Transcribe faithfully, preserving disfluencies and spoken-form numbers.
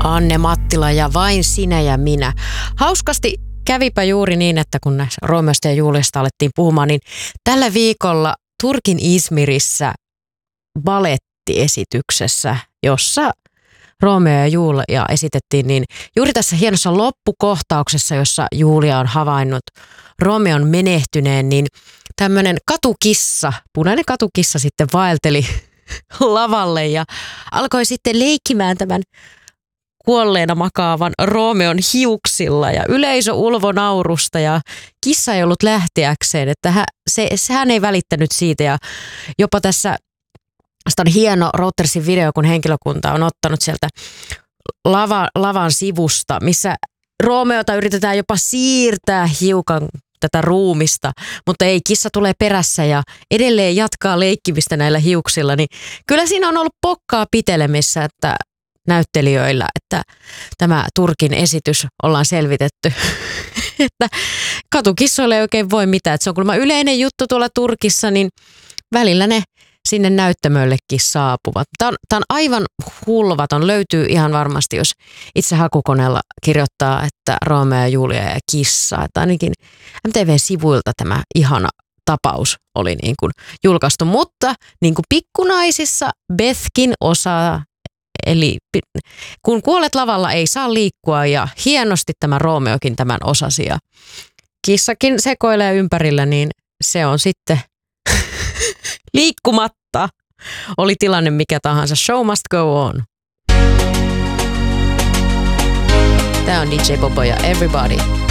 Anne Mattila ja Vain sinä ja minä. Hauskasti kävipä juuri niin, että kun näistä Roomeosta ja Juliasta alettiin puhumaan, niin tällä viikolla Turkin Izmirissä balettiesityksessä, jossa Roomeo ja Julia esitettiin, niin juuri tässä hienossa loppukohtauksessa, jossa Julia on havainnut Romeon menehtyneen, niin tämmöinen katukissa, punainen katukissa sitten vaelteli lavalle ja alkoi sitten leikkimään tämän kuolleena makaavan Romeon hiuksilla ja yleisö ulvo naurusta ja kissa ei ollut lähteäkseen, että hän, se, hän ei välittänyt siitä ja jopa tässä on hieno Reutersin video, kun henkilökunta on ottanut sieltä lava, lavan sivusta, missä Romeota yritetään jopa siirtää hiukan tätä ruumista, mutta ei, kissa tulee perässä ja edelleen jatkaa leikkimistä näillä hiuksilla, niin kyllä siinä on ollut pokkaa pitelemissä, että näyttelijöillä, että tämä Turkin esitys ollaan selvitetty, että katukissoille ei oikein voi mitään, että se on kuulemma yleinen juttu tuolla Turkissa, niin välillä ne sinne näyttämöllekin saapuvat. Tämä on, tämä on aivan hulvaton, löytyy ihan varmasti, jos itse hakukoneella kirjoittaa, että Romeo ja Julia ja kissa, että ainakin M T V-sivuilta tämä ihana tapaus oli niin kuin julkaistu, mutta niin kuin pikkunaisissa Bethkin osaa, eli kun kuolet lavalla ei saa liikkua ja hienosti tämä Romeokin tämän osasi ja kissakin sekoilee ympärillä, niin se on sitten liikkumatta. Oli tilanne mikä tahansa. Show must go on. Tämä on D J Popo ja Everybody.